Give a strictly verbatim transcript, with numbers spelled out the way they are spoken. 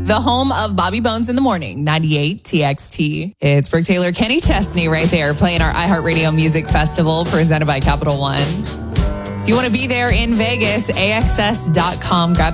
the home of Bobby Bones in the Morning, ninety-eight T X T. It's Brooke Taylor, Kenny Chesney right there playing our iHeartRadio Music Festival presented by Capital One. If you want to be there in Vegas, A X S dot com. Grab